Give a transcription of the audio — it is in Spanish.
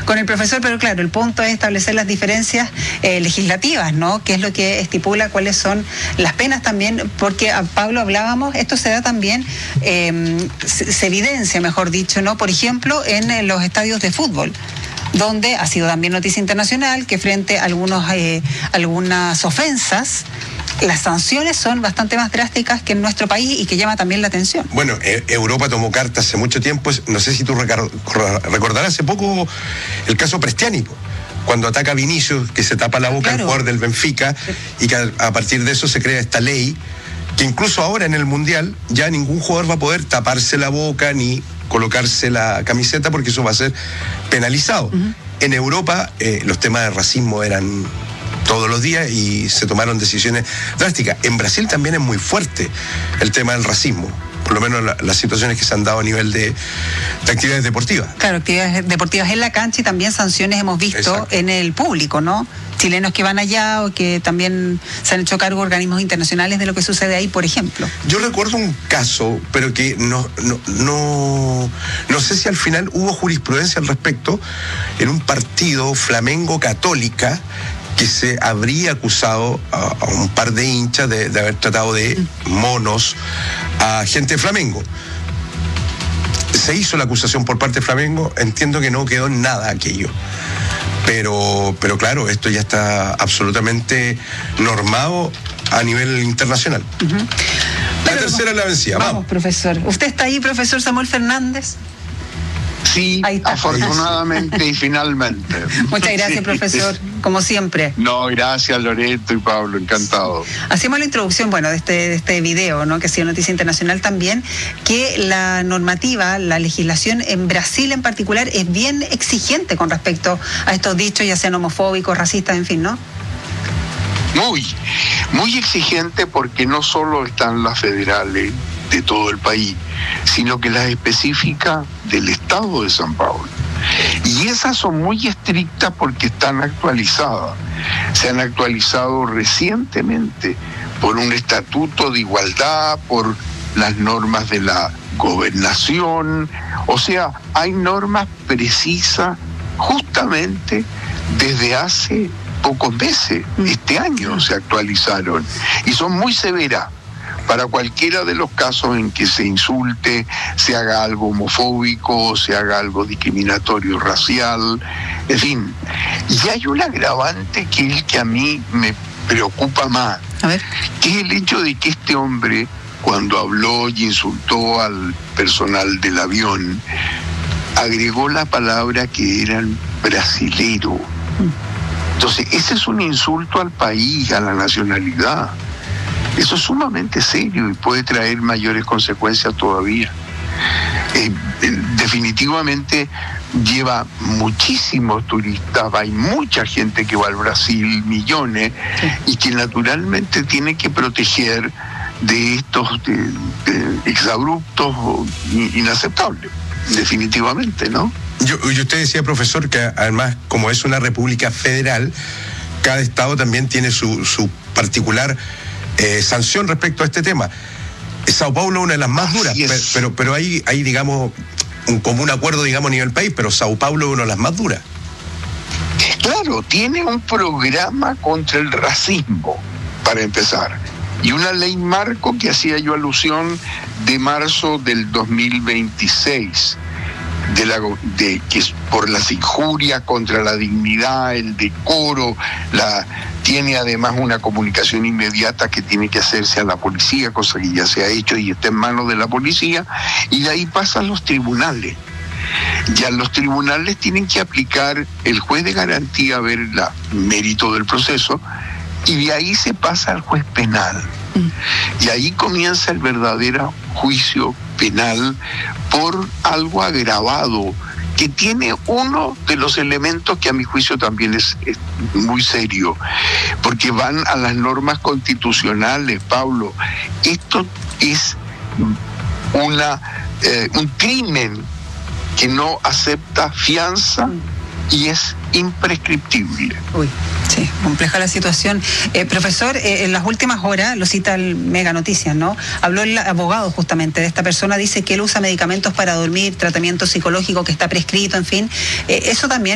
con el profesor, pero claro, el punto es establecer las diferencias legislativas, ¿no? Que es lo que estipula cuáles son las penas también, porque a Pablo hablábamos, esto se da también, se evidencia, mejor dicho, ¿no? Por ejemplo, en los estadios de fútbol, donde ha sido también noticia internacional que frente a algunas ofensas, las sanciones son bastante más drásticas que en nuestro país y que llama también la atención. Bueno, Europa tomó cartas hace mucho tiempo, no sé si tú recordarás hace poco el caso Prestiani, cuando ataca a Vinicius, que se tapa la boca al jugador del Benfica, y que a partir de eso se crea esta ley, que incluso ahora en el Mundial ya ningún jugador va a poder taparse la boca ni colocarse la camiseta, porque eso va a ser penalizado. En Europa los temas de racismo eran todos los días y se tomaron decisiones drásticas. En Brasil también es muy fuerte el tema del racismo, por lo menos las situaciones que se han dado a nivel de actividades deportivas. Claro, actividades deportivas en la cancha y también sanciones hemos visto en el público, ¿no? Chilenos que van allá o que también se han hecho cargo organismos internacionales de lo que sucede ahí, por ejemplo. Yo recuerdo un caso, pero que no sé si al final hubo jurisprudencia al respecto, en un partido Flamengo-Católica, que se habría acusado a un par de hinchas de haber tratado de monos a gente de Flamengo. Se hizo la acusación por parte de Flamengo, entiendo que no quedó en nada aquello. Pero claro, esto ya está absolutamente normado a nivel internacional. La tercera es la vencida. Vamos, profesor. ¿Usted está ahí, profesor Samuel Fernández? Sí, afortunadamente y finalmente. Muchas gracias, profesor, como siempre. No, gracias, Loreto y Pablo, encantado. Hacemos la introducción, bueno, de este video, ¿no? Que ha sido noticia internacional también, que la normativa, la legislación en Brasil en particular es bien exigente con respecto a estos dichos, ya sean homofóbicos, racistas, en fin, ¿no? Muy exigente, porque no solo están las federales de todo el país, sino que las específicas del estado de San Paulo. Y esas son muy estrictas porque están actualizadas. Se han actualizado recientemente por un estatuto de igualdad, por las normas de la gobernación. O sea, hay normas precisas justamente desde hace pocos meses. Este año se actualizaron y son muy severas para cualquiera de los casos en que se insulte, se haga algo homofóbico, se haga algo discriminatorio racial, en fin. Y hay un agravante que es el que a mí me preocupa más, que es el hecho de que este hombre, cuando habló y insultó al personal del avión, agregó la palabra que eran brasilero. Entonces, ese es un insulto al país, a la nacionalidad. Eso es sumamente serio y puede traer mayores consecuencias todavía. Definitivamente lleva muchísimos turistas, hay mucha gente que va al Brasil, millones, y que naturalmente tiene que proteger de estos exabruptos inaceptables, definitivamente, ¿no? Y usted decía, profesor, que además, como es una república federal, cada estado también tiene su particular sanción respecto a este tema. Sao Paulo es una de las más duras, pero hay digamos, un común acuerdo, digamos, a nivel país, pero Sao Paulo es una de las más duras. Claro, tiene un programa contra el racismo, para empezar, y una ley marco que hacía yo alusión de marzo del 2026, que es por las injurias contra la dignidad, el decoro, tiene además una comunicación inmediata que tiene que hacerse a la policía, cosa que ya se ha hecho y está en manos de la policía, y de ahí pasan los tribunales. Ya los tribunales tienen que aplicar, el juez de garantía a ver el mérito del proceso, y de ahí se pasa al juez penal. Y ahí comienza el verdadero juicio penal por algo agravado, que tiene uno de los elementos que a mi juicio también es muy serio, porque van a las normas constitucionales, Pablo. Esto es un crimen que no acepta fianza y es imprescriptible. Uy, sí, compleja la situación. Profesor, en las últimas horas, lo cita el Mega Noticias, ¿no? Habló el abogado justamente de esta persona, dice que él usa medicamentos para dormir, tratamiento psicológico que está prescrito, en fin. Eso también